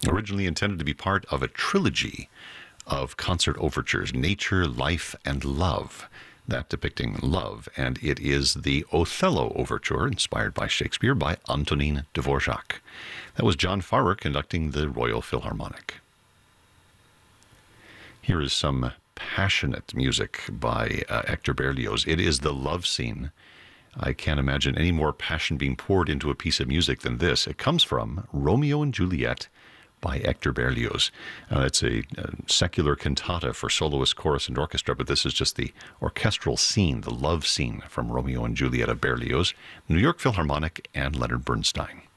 Originally intended to be part of a trilogy of concert overtures, Nature, Life, and Love, that depicting love. And it is the Othello Overture, inspired by Shakespeare, by Antonin Dvorak. That was John Farrar conducting the Royal Philharmonic. Here is some passionate music by Hector Berlioz. It is the love scene. I can't imagine any more passion being poured into a piece of music than this. It comes from Romeo and Juliet by Hector Berlioz. It's a secular cantata for soloist, chorus, and orchestra, but this is just the orchestral scene, the love scene from Romeo and Juliet of Berlioz, New York Philharmonic, and Leonard Bernstein.